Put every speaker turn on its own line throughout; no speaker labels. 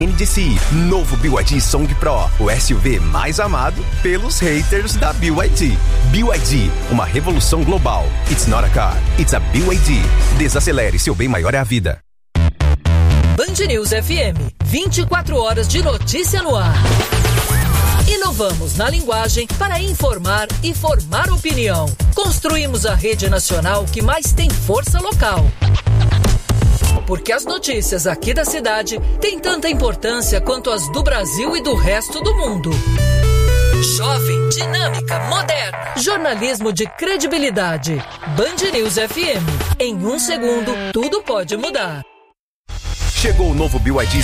NDC, novo BYD Song Pro, o SUV mais amado pelos haters da BYD. BYD, uma revolução global. It's not a car, it's a BYD. Desacelere, seu bem maior é a vida.
Band News FM, 24 horas de notícia no ar. Inovamos na linguagem para informar e formar opinião. Construímos a rede nacional que mais tem força local. Porque as notícias aqui da cidade têm tanta importância quanto as do Brasil e do resto do mundo. Jovem, dinâmica, moderna. Jornalismo de credibilidade. Band News FM. Em 1 segundo, tudo pode mudar.
Chegou o novo BYD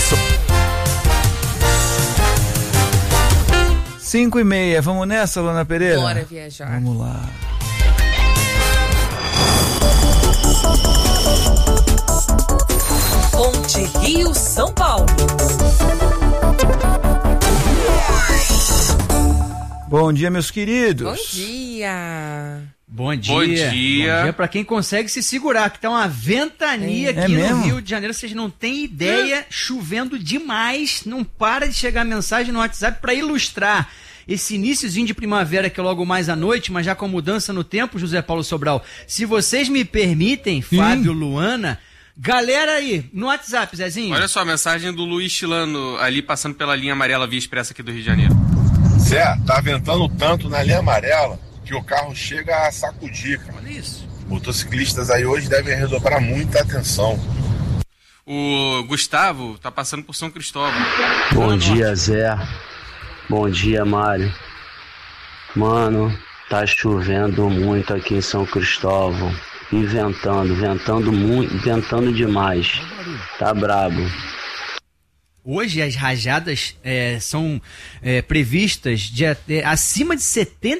5:30, vamos nessa, Luana Pereira?
Bora viajar.
Vamos lá.
Ponte Rio-São Paulo.
Bom dia, meus queridos.
Bom dia.
Bom dia para quem consegue se segurar, que tá uma ventania aqui no Rio de Janeiro, vocês não têm ideia, chovendo demais, não para de chegar mensagem no WhatsApp para ilustrar esse iniciozinho de primavera que é logo mais à noite, mas já com a mudança no tempo, José Paulo Sobral. Se vocês me permitem, Fábio, Luana, galera aí, no WhatsApp, Zezinho.
Olha só a mensagem do Luiz Chilano ali passando pela linha amarela Via Expressa aqui do Rio de Janeiro.
Zé, tá ventando tanto na linha amarela que o carro chega a sacudir, cara.
Olha isso.
Motociclistas aí hoje devem redobrar muita atenção.
O Gustavo tá passando por São Cristóvão.
Bom dia, Zé. Bom dia, Mário. Mano, tá chovendo muito aqui em São Cristóvão. E ventando muito, ventando demais. Tá brabo.
Hoje as rajadas são previstas de acima de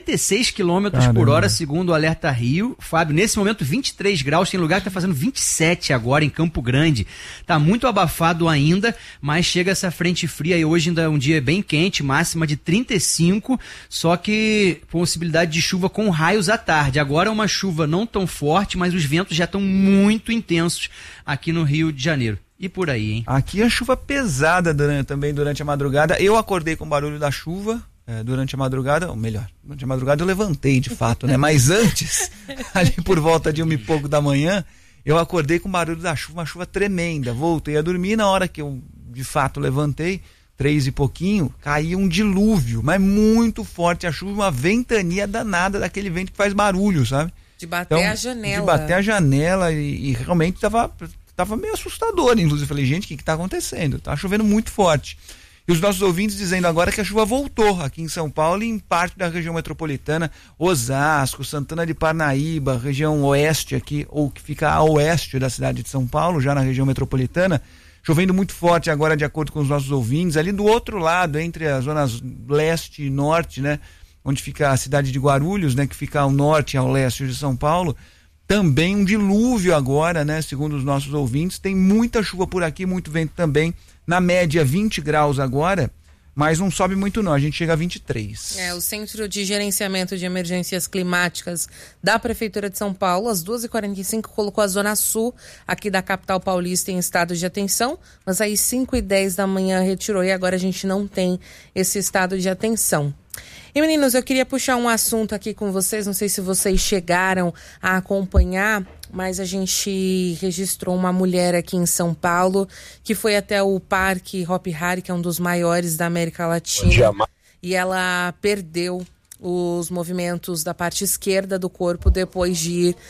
76 km por hora, segundo o Alerta Rio. Fábio, nesse momento 23 graus, tem lugar que está fazendo 27 agora em Campo Grande. Tá muito abafado ainda, mas chega essa frente fria e hoje ainda é um dia bem quente, máxima de 35, só que possibilidade de chuva com raios à tarde. Agora é uma chuva não tão forte, mas os ventos já estão muito intensos aqui no Rio de Janeiro. E por aí, hein?
Aqui a chuva pesada também durante a madrugada. Eu acordei com o barulho da chuva durante a madrugada, ou melhor, durante a madrugada eu levantei de fato, né? Mas antes, ali por volta de 1 e pouco da manhã, eu acordei com o barulho da chuva, uma chuva tremenda. Voltei a dormir, na hora que eu de fato levantei, 3 e pouquinho, caiu um dilúvio, mas muito forte a chuva, uma ventania danada, daquele vento que faz barulho, sabe?
De bater a janela.
De bater a janela e realmente tava meio assustador, inclusive. Falei, gente, o que tá acontecendo? Tá chovendo muito forte. E os nossos ouvintes dizendo agora que a chuva voltou aqui em São Paulo e em parte da região metropolitana, Osasco, Santana de Parnaíba, região oeste aqui, ou que fica a oeste da cidade de São Paulo, já na região metropolitana, chovendo muito forte agora, de acordo com os nossos ouvintes, ali do outro lado, entre as zonas leste e norte, né, onde fica a cidade de Guarulhos, né, que fica ao norte e ao leste de São Paulo. Também um dilúvio agora, né? Segundo os nossos ouvintes, tem muita chuva por aqui, muito vento também. Na média 20 graus agora, mas não sobe muito não, a gente chega a 23.
O Centro de Gerenciamento de Emergências Climáticas da Prefeitura de São Paulo, às 2h45, colocou a Zona Sul aqui da capital paulista em estado de atenção, mas aí 5h10 da manhã retirou e agora a gente não tem esse estado de atenção. E meninos, eu queria puxar um assunto aqui com vocês, não sei se vocês chegaram a acompanhar, mas a gente registrou uma mulher aqui em São Paulo que foi até o Parque Hopi Hari, que é um dos maiores da América Latina, e ela perdeu os movimentos da parte esquerda do corpo depois de ir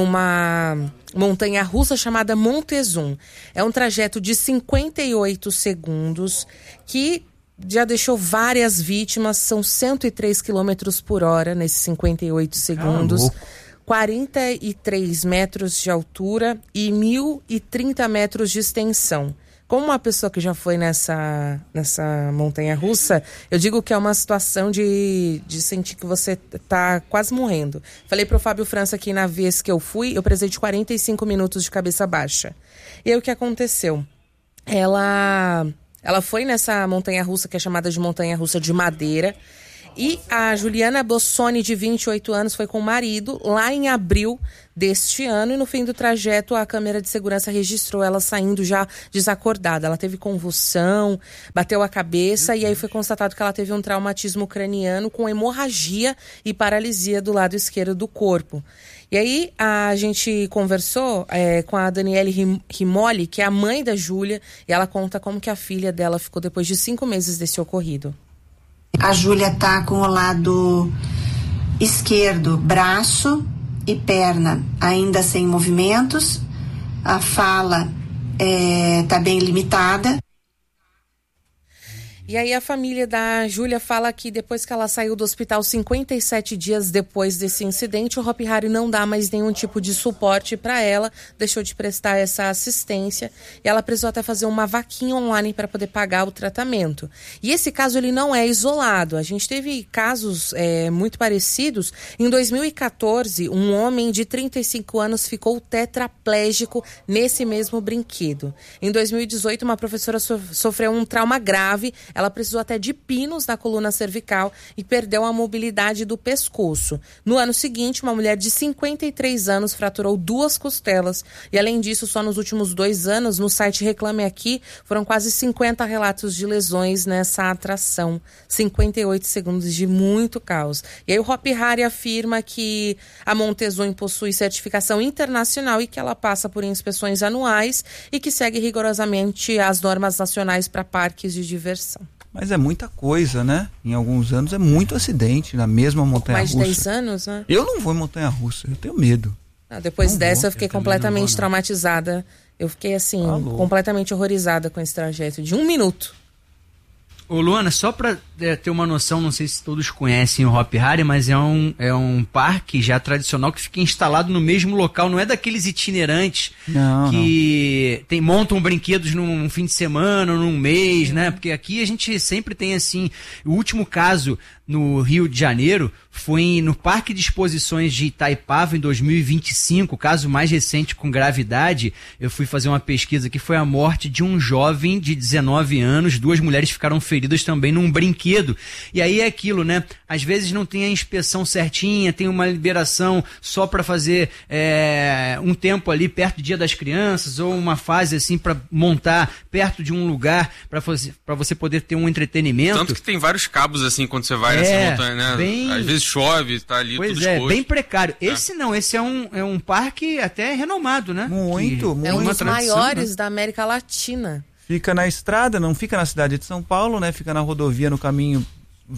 numa montanha russa chamada Montezum. É um trajeto de 58 segundos que já deixou várias vítimas, são 103 km por hora nesses 58 segundos, 43 metros de altura e 1.030 metros de extensão. Como uma pessoa que já foi nessa montanha-russa, eu digo que é uma situação de sentir que você tá quase morrendo. Falei pro Fábio França que na vez que eu fui, eu precisei de 45 minutos de cabeça baixa. E aí o que aconteceu? Ela foi nessa montanha-russa que é chamada de montanha-russa de madeira E a Juliana Bossoni, de 28 anos, foi com o marido lá em abril deste ano, e no fim do trajeto a câmera de segurança registrou ela saindo já desacordada. Ela teve convulsão, bateu a cabeça e aí foi constatado que ela teve um traumatismo craniano com hemorragia e paralisia do lado esquerdo do corpo. E aí a gente conversou com a Daniele Rimoli, que é a mãe da Júlia, e ela conta como que a filha dela ficou depois de 5 meses desse ocorrido.
A Júlia tá com o lado esquerdo, braço e perna ainda sem movimentos. A fala tá bem limitada.
E aí a família da Júlia fala que depois que ela saiu do hospital 57 dias depois desse incidente, o Hopi Hari não dá mais nenhum tipo de suporte para ela, deixou de prestar essa assistência e ela precisou até fazer uma vaquinha online para poder pagar o tratamento. E esse caso ele não é isolado, a gente teve casos muito parecidos. Em 2014, um homem de 35 anos ficou tetraplégico nesse mesmo brinquedo. Em 2018, uma professora sofreu um trauma grave. Ela precisou até de pinos na coluna cervical e perdeu a mobilidade do pescoço. No ano seguinte, uma mulher de 53 anos fraturou 2 costelas. E além disso, só nos últimos 2 anos, no site Reclame Aqui, foram quase 50 relatos de lesões nessa atração. 58 segundos de muito caos. E aí o Hopi Hari afirma que a Montezuma possui certificação internacional e que ela passa por inspeções anuais e que segue rigorosamente as normas nacionais para parques de diversão.
Mas é muita coisa, né? Em alguns anos é muito acidente na mesma montanha-russa.
Mais de 10 anos, né?
Eu não vou em montanha-russa, eu tenho medo.
Depois não dessa eu fiquei completamente traumatizada. Eu fiquei assim, completamente horrorizada com esse trajeto de 1 minuto.
Ô Luana, só para ter uma noção, não sei se todos conhecem o Hopi Hari, mas é um parque já tradicional que fica instalado no mesmo local, não é daqueles itinerantes que montam brinquedos num fim de semana, num mês, né? Porque aqui a gente sempre tem assim, o último caso no Rio de Janeiro foi no Parque de Exposições de Itaipava em 2025, o caso mais recente com gravidade. Eu fui fazer uma pesquisa que foi a morte de um jovem de 19 anos, 2 mulheres ficaram feridas também num brinquedo. E aí é aquilo, né? Às vezes não tem a inspeção certinha, tem uma liberação só para fazer um tempo ali perto do Dia das Crianças, ou uma fase assim para montar perto de um lugar para você poder ter um entretenimento.
Tanto que tem vários cabos assim quando você vai nessa montanha, né? Às vezes chove, tá ali tudo exposto.
Pois é, bem precário. Esse não, esse é um parque até renomado, né?
Muito.
É um dos maiores da América Latina.
Fica na estrada, não fica na cidade de São Paulo, né? Fica na rodovia, no caminho,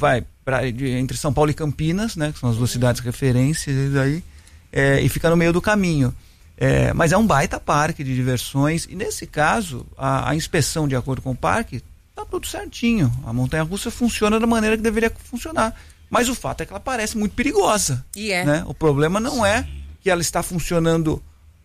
entre São Paulo e Campinas, né? Que são as 2 cidades referências aí, e fica no meio do caminho. Mas é um baita parque de diversões, e nesse caso, a inspeção de acordo com o parque, tá tudo certinho. A montanha-russa funciona da maneira que deveria funcionar. Mas o fato é que ela parece muito perigosa. Né? O problema não é que ela está funcionando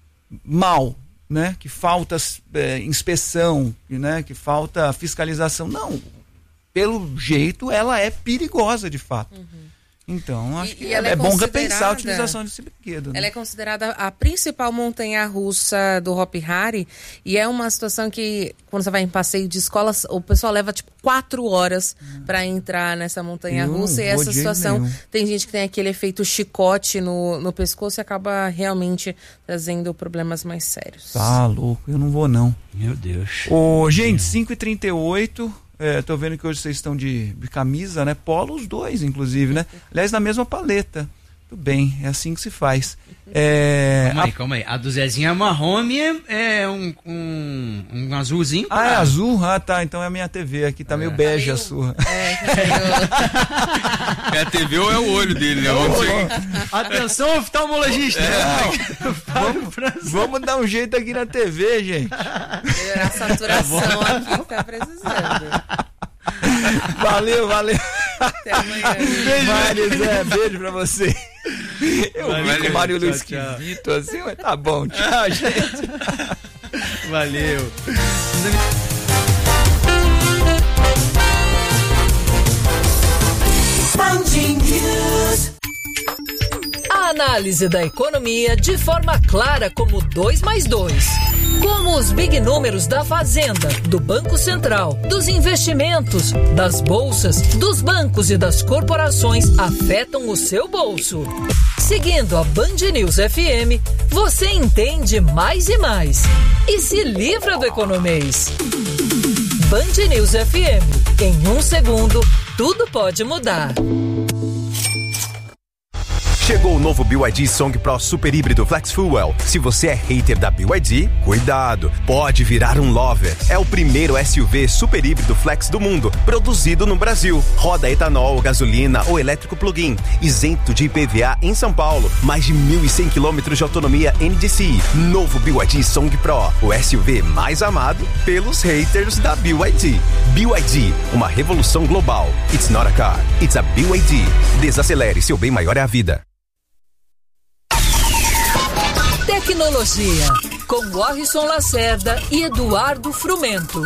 mal, né? Que falta inspeção, né? Que falta fiscalização. Não, pelo jeito ela é perigosa de fato. Então, acho que é bom repensar a utilização desse brinquedo. Né?
Ela é considerada a principal montanha-russa do Hopi Hari, e é uma situação que, quando você vai em passeio de escola, o pessoal leva 4 horas para entrar nessa montanha-russa, e essa situação, tem gente que tem aquele efeito chicote no pescoço e acaba realmente trazendo problemas mais sérios.
Tá louco, eu não vou não.
Meu Deus.
Gente, 5h38... tô vendo que hoje vocês estão de camisa, né? Polo, os 2, inclusive, né? Aliás, na mesma paleta. Tudo bem, é assim que se faz.
Calma aí. A do Zezinho é marrom e é um azulzinho.
É azul? Ah, tá. Então é a minha TV. Aqui tá meio bege a sua.
É a TV ou é o olho dele, né?
Atenção, oftalmologista.
Vamos dar um jeito aqui na TV, gente.
A saturação aqui tá precisando.
Valeu.
Até amanhã.
Beijo, beijo pra você. Eu vi com o Mário esquisito assim, mas tá bom. Tchau, gente.
Valeu.
A análise da economia de forma clara como 2 mais 2. Como os big números da Fazenda, do Banco Central, dos investimentos, das bolsas, dos bancos e das corporações afetam o seu bolso. Seguindo a Band News FM, você entende mais e mais. E se livra do economês. Band News FM. Em 1 segundo, tudo pode mudar.
Chegou o novo BYD Song Pro Super Híbrido Flex Fuel. Se você é hater da BYD, cuidado, pode virar um lover. É o primeiro SUV super híbrido flex do mundo, produzido no Brasil. Roda etanol, gasolina ou elétrico plug-in, isento de IPVA em São Paulo. Mais de 1.100 km de autonomia NDCi. Novo BYD Song Pro, o SUV mais amado pelos haters da BYD. BYD, uma revolução global. It's not a car, it's a BYD. Desacelere, seu bem maior é a vida.
Tecnologia, com Warrison Lacerda e Eduardo Frumento.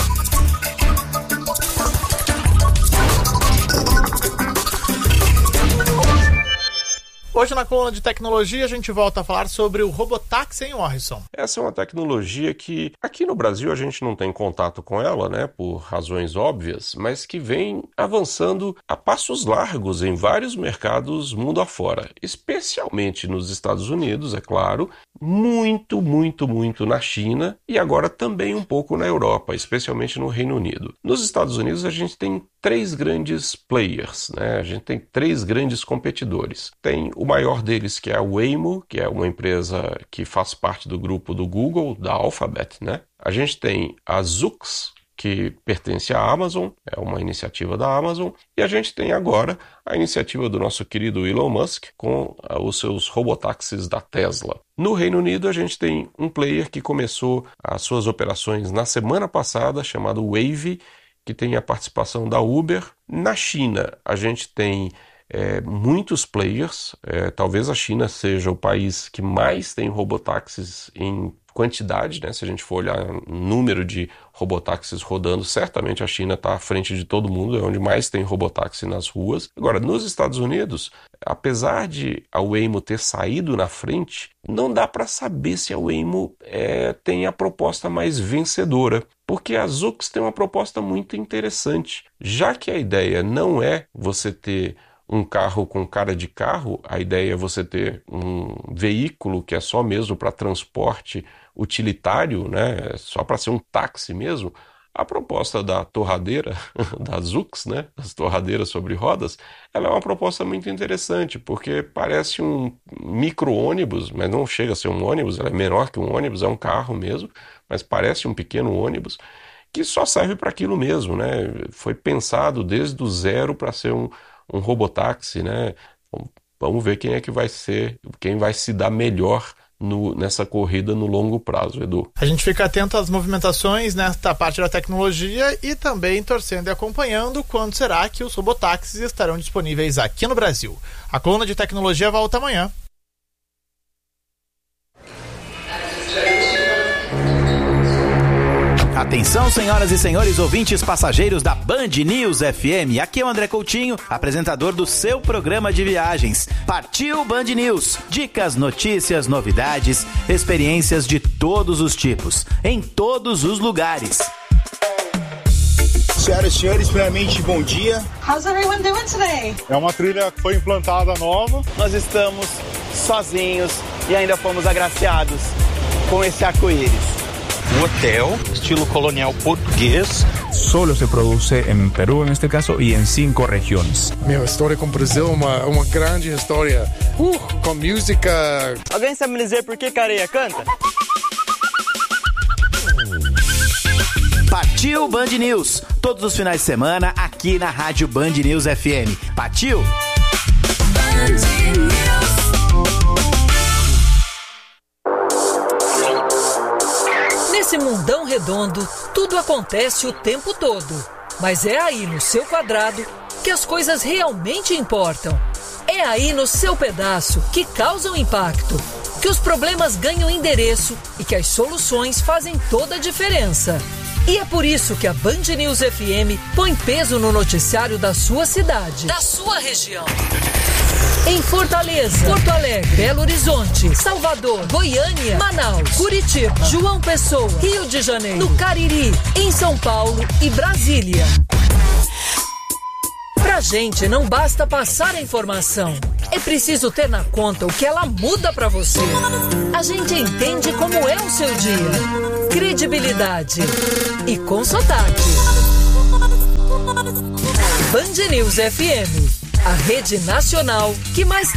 Hoje na coluna de tecnologia a gente volta a falar sobre o robotáxi em Warrison.
Essa é uma tecnologia que aqui no Brasil a gente não tem contato com ela, né, por razões óbvias, mas que vem avançando a passos largos em vários mercados mundo afora, especialmente nos Estados Unidos, é claro, muito na China e agora também um pouco na Europa, especialmente no Reino Unido. Nos Estados Unidos a gente tem 3 grandes players, né? A gente tem 3 grandes competidores. Tem o maior deles, que é a Waymo, que é uma empresa que faz parte do grupo do Google, da Alphabet, né? A gente tem a Zoox, que pertence à Amazon, é uma iniciativa da Amazon, e a gente tem agora a iniciativa do nosso querido Elon Musk com os seus robotáxis da Tesla. No Reino Unido, a gente tem um player que começou as suas operações na semana passada, chamado Wayve, que tem a participação da Uber. Na China, a gente tem muitos players, talvez a China seja o país que mais tem robotáxis em quantidade, né? Se a gente for olhar o número de robotáxis rodando, certamente a China está à frente de todo mundo, é onde mais tem robotáxi nas ruas. Agora, nos Estados Unidos, apesar de a Waymo ter saído na frente, não dá para saber se a Waymo tem a proposta mais vencedora, porque a Zoox tem uma proposta muito interessante. Já que a ideia não é você ter um carro com cara de carro, a ideia é você ter um veículo que é só mesmo para transporte utilitário, né? Só para ser um táxi mesmo. A proposta da torradeira, da Zoox, né? As torradeiras sobre rodas, ela é uma proposta muito interessante, porque parece um micro-ônibus, mas não chega a ser um ônibus, ela é menor que um ônibus, é um carro mesmo, mas parece um pequeno ônibus, que só serve para aquilo mesmo, né? Foi pensado desde o zero para ser um robotáxi, né? Vamos ver quem é que vai ser, quem vai se dar melhor nessa corrida no longo prazo, Edu.
A gente fica atento às movimentações nesta parte da tecnologia e também torcendo e acompanhando quando será que os robotáxis estarão disponíveis aqui no Brasil. A coluna de tecnologia volta amanhã.
Atenção, senhoras e senhores ouvintes passageiros da Band News FM. Aqui é o André Coutinho, apresentador do seu programa de viagens. Partiu Band News. Dicas, notícias, novidades, experiências de todos os tipos, em todos os lugares.
Senhoras e senhores, primeiramente, bom dia.
How's everyone doing today?
É uma trilha que foi implantada nova.
Nós estamos sozinhos e ainda fomos agraciados com esse arco-íris.
Un hotel estilo colonial português.
Solo se produce en Perú, en este caso, y en 5 regiones.
Meu, história com o Brasil, uma grande história. Com música.
Alguém sabe me dizer por que Careia canta?
Partiu Band News. Todos os finais de semana aqui na Rádio Band News FM. Partiu! Band News.
Nesse mundão redondo, tudo acontece o tempo todo. Mas é aí no seu quadrado que as coisas realmente importam. É aí no seu pedaço que causam impacto, que os problemas ganham endereço e que as soluções fazem toda a diferença. E é por isso que a Band News FM põe peso no noticiário da sua cidade, da sua região. Em Fortaleza, Porto Alegre, Belo Horizonte, Salvador, Goiânia, Manaus, Curitiba, João Pessoa, Rio de Janeiro, no Cariri, em São Paulo e Brasília. Pra gente não basta passar a informação, é preciso ter na conta o que ela muda pra você. A gente entende como é o seu dia. Credibilidade e com sotaque. Band News FM, a rede nacional que mais